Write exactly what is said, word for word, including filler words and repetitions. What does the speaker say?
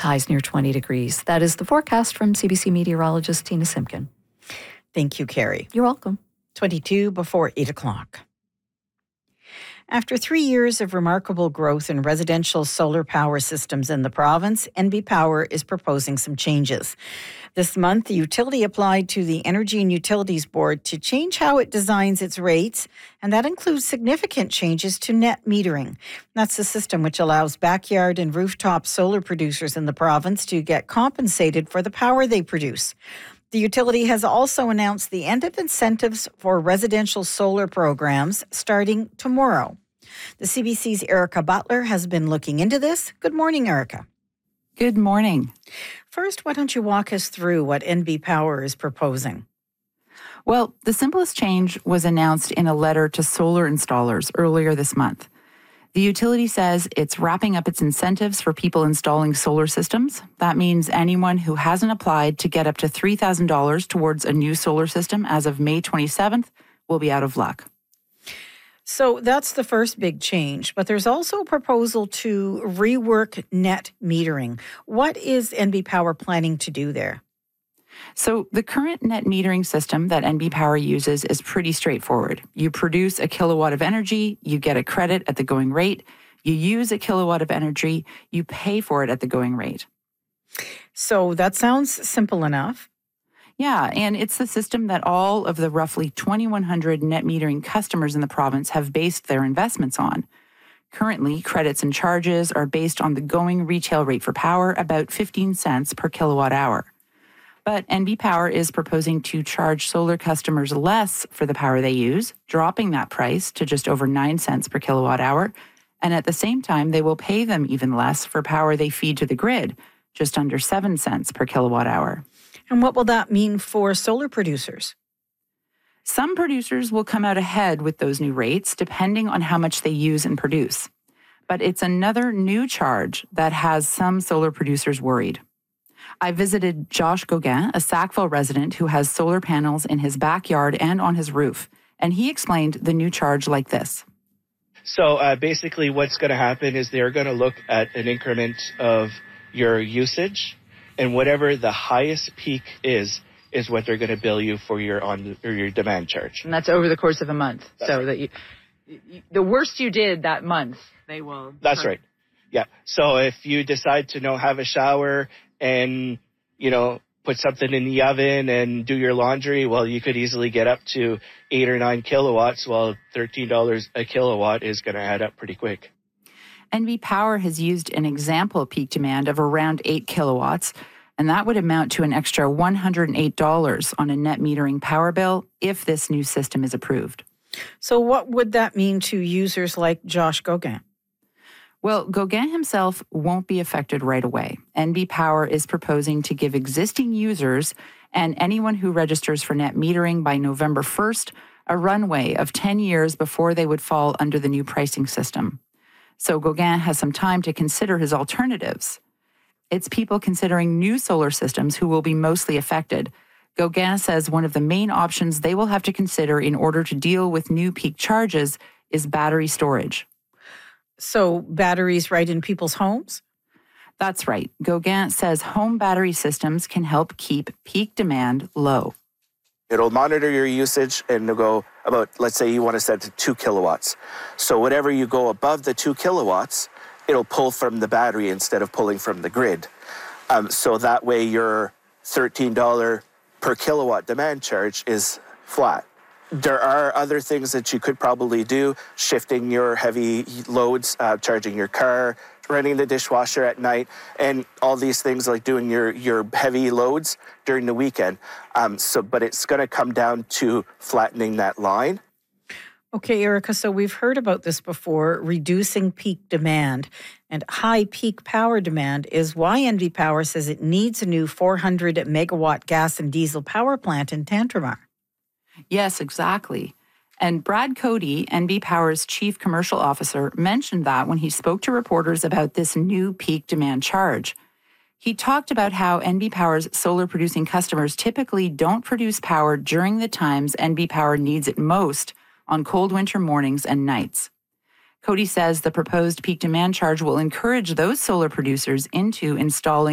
highs near twenty degrees. That is the forecast from C B C meteorologist Tina Simpkin. Thank you, Carrie. You're welcome. twenty-two before eight o'clock. After three years of remarkable growth in residential solar power systems in the province, N B Power is proposing some changes. This month, the utility applied to the Energy and Utilities Board to change how it designs its rates, and that includes significant changes to net metering. That's the system which allows backyard and rooftop solar producers in the province to get compensated for the power they produce. The utility has also announced the end of incentives for residential solar programs starting tomorrow. The C B C's Erica Butler has been looking into this. Good morning, Erica. Good morning. First, why don't you walk us through what N B Power is proposing? Well, the simplest change was announced in a letter to solar installers earlier this month. The utility says it's wrapping up its incentives for people installing solar systems. That means anyone who hasn't applied to get up to three thousand dollars towards a new solar system as of May twenty-seventh will be out of luck. So that's the first big change, but there's also a proposal to rework net metering. What is N B Power planning to do there? So the current net metering system that N B Power uses is pretty straightforward. You produce a kilowatt of energy, you get a credit at the going rate. You use a kilowatt of energy, you pay for it at the going rate. So that sounds simple enough. Yeah, and it's the system that all of the roughly twenty-one hundred net metering customers in the province have based their investments on. Currently, credits and charges are based on the going retail rate for power, about fifteen cents per kilowatt hour. But N B Power is proposing to charge solar customers less for the power they use, dropping that price to just over nine cents per kilowatt hour. And at the same time, they will pay them even less for power they feed to the grid, just under seven cents per kilowatt hour. And what will that mean for solar producers? Some producers will come out ahead with those new rates, depending on how much they use and produce. But it's another new charge that has some solar producers worried. I visited Josh Gauguin, a Sackville resident who has solar panels in his backyard and on his roof, and he explained the new charge like this. So uh, basically what's going to happen is they're going to look at an increment of your usage, and whatever the highest peak is, is what they're going to bill you for your on or your demand charge. And that's over the course of a month. That's so right. that you, you, the worst you did that month, they will. That's right. Yeah. So if you decide to, you know, have a shower and, you know, put something in the oven and do your laundry, well, you could easily get up to eight or nine kilowatts, while thirteen dollars a kilowatt is going to add up pretty quick. N B Power has used an example peak demand of around eight kilowatts, and that would amount to an extra one hundred eight dollars on a net metering power bill if this new system is approved. So what would that mean to users like Josh Gauguin? Well, Gauguin himself won't be affected right away. N B Power is proposing to give existing users and anyone who registers for net metering by November first a runway of ten years before they would fall under the new pricing system. So Gauguin has some time to consider his alternatives. It's people considering new solar systems who will be mostly affected. Gauguin says one of the main options they will have to consider in order to deal with new peak charges is battery storage. So batteries right in people's homes? That's right. Gauguin says home battery systems can help keep peak demand low. It'll monitor your usage and it'll go about, let's say you want to set it to two kilowatts. So whatever you go above the two kilowatts, it'll pull from the battery instead of pulling from the grid. Um, so that way your thirteen dollars per kilowatt demand charge is flat. There are other things that you could probably do, shifting your heavy loads, uh, charging your car, running the dishwasher at night, and all these things like doing your, your heavy loads during the weekend. Um, so, but it's going to come down to flattening that line. Okay, Erica, so we've heard about this before, reducing peak demand. And high peak power demand is why N B Power says it needs a new four hundred megawatt gas and diesel power plant in Tantramar. Yes, exactly. And Brad Cody, N B Power's chief commercial officer, mentioned that when he spoke to reporters about this new peak demand charge. He talked about how N B Power's solar producing customers typically don't produce power during the times N B Power needs it most on cold winter mornings and nights. Cody says the proposed peak demand charge will encourage those solar producers into installing